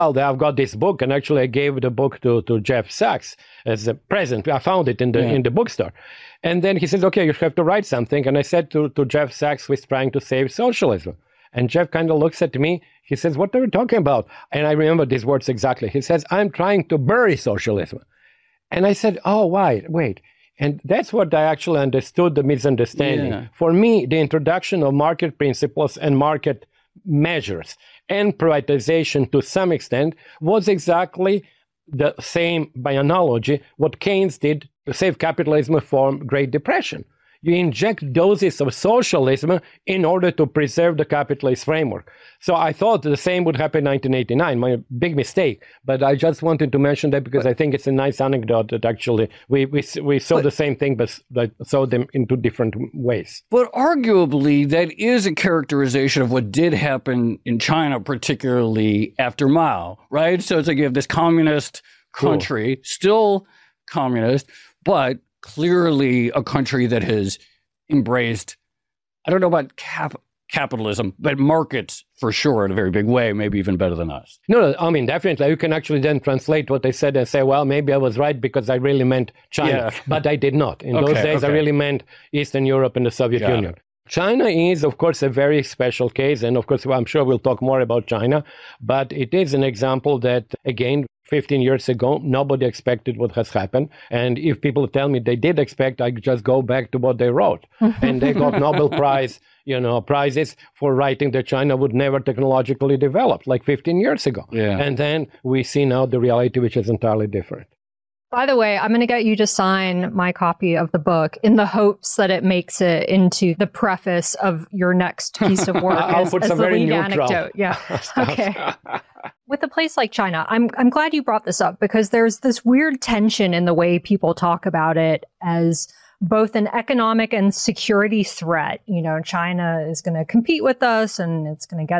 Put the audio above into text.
well, I've got this book, and actually I gave the book to Jeff Sachs as a present. I found it in the bookstore. And then he said, okay, you have to write something. And I said to Jeff Sachs, who's trying to save socialism. And Jeff kind of looks at me. He says, what are you talking about? And I remember these words exactly. He says, I'm trying to bury socialism. And I said, oh, wait. And that's what I actually understood, the misunderstanding. Yeah. For me, the introduction of market principles and market measures and privatization to some extent was exactly the same, by analogy, what Keynes did to save capitalism from Great Depression. You inject doses of socialism in order to preserve the capitalist framework. So I thought the same would happen in 1989, my big mistake. But I just wanted to mention that because I think it's a nice anecdote that actually we saw the same thing, but saw them in two different ways. But arguably, that is a characterization of what did happen in China, particularly after Mao, right? So it's like you have this communist country, still communist, but clearly a country that has embraced, I don't know about capitalism, but markets for sure in a very big way, maybe even better than us. No, I mean, definitely. You can actually then translate what they said and say, well, maybe I was right because I really meant China, but I did not. In those days, I really meant Eastern Europe and the Soviet Union. China is, of course, a very special case. And of course, I'm sure we'll talk more about China, but it is an example that, again, 15 years ago, nobody expected what has happened. And if people tell me they did expect, I just go back to what they wrote. And they got Nobel Prize, prizes for writing that China would never technologically develop, like 15 years ago. Yeah. And then we see now the reality, which is entirely different. By the way, I'm going to get you to sign my copy of the book in the hopes that it makes it into the preface of your next piece of work I'll put some very neutral anecdote. Yeah. Okay. With a place like China, I'm glad you brought this up because there's this weird tension in the way people talk about it as both an economic and security threat. China is going to compete with us and it's going to get